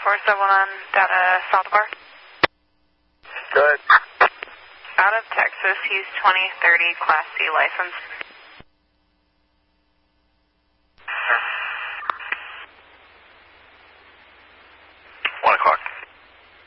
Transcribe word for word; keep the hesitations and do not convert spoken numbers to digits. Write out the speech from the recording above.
four seven one, data South Bar. Good. Out of Texas, he's twenty thirty Class C license.